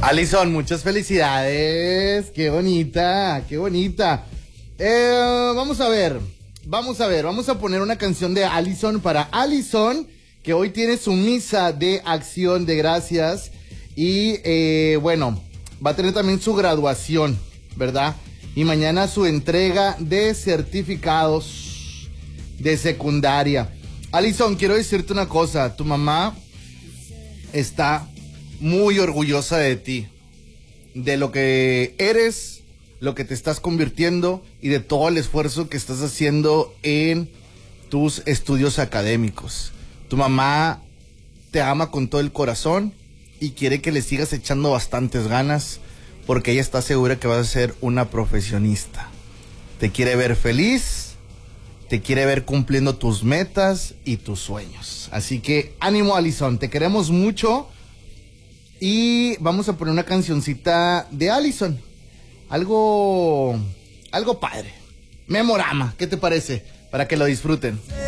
Alison, muchas felicidades. Qué bonita, qué bonita. Vamos a poner una canción de Alison para Alison, que hoy tiene su misa de acción de gracias. Y bueno, va a tener también su graduación, ¿verdad? Y mañana su entrega de certificados de secundaria. Alison, quiero decirte una cosa. Tu mamá está muy orgullosa de ti, de lo que eres, lo que te estás convirtiendo y de todo el esfuerzo que estás haciendo en tus estudios académicos. Tu mamá te ama con todo el corazón y quiere que le sigas echando bastantes ganas, porque ella está segura que vas a ser una profesionista. Te quiere ver feliz, te quiere ver cumpliendo tus metas y tus sueños. Así que ánimo, Alison, te queremos mucho. Y vamos a poner una cancioncita de Alison. Algo padre. Memorama, ¿qué te parece? Para que lo disfruten.